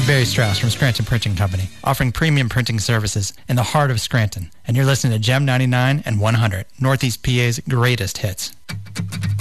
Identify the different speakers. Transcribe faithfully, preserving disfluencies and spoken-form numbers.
Speaker 1: Barry Strauss from Scranton Printing Company, offering premium printing services in the heart of Scranton. And you're listening to Gem ninety-nine and one hundred, Northeast P A's greatest hits.